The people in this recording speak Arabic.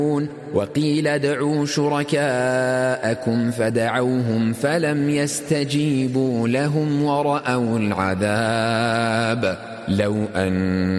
وقيل ادعوا شركاءكم فدعوهم فلم يستجيبوا لهم ورأوا العذاب لو أن